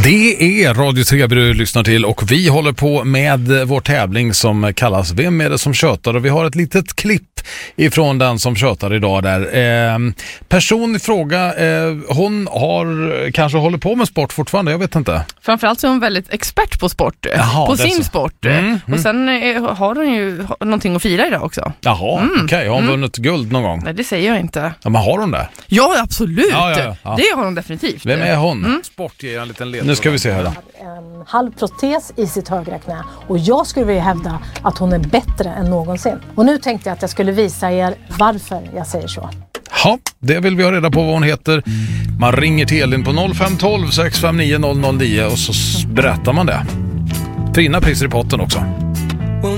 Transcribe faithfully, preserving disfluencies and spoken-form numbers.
Det är Radio tre du lyssnar till och vi håller på med vår tävling som kallas Vem är det som tjötar? Och vi har ett litet klipp ifrån den som tjötar idag där. Eh, person i fråga, eh, hon har kanske håller på med sport fortfarande, jag vet inte. Framförallt så är hon väldigt expert på sport, Jaha, på sin så. sport. Mm, mm. Och sen eh, har hon ju någonting att fira idag också. Jaha, Mm, okej. Okay. Har hon mm. vunnit guld någon gång? Nej, det säger jag inte. Ja, men har hon det? Ja, absolut. Ja, ja, ja, ja. Det har hon definitivt. Vem är hon? Mm. Sport ger en liten ledtråd. Nu ska vi se här då. En halv protes i sitt högra knä och jag skulle vilja hävda att hon är bättre än någonsin. Och nu tänkte jag att jag skulle visa er varför jag säger så. Ja, det vill vi ha reda på vad hon heter. Man ringer till Elin på noll fem ett två sex fem nio noll noll nio och så berättar man det. Fina priser i potten också.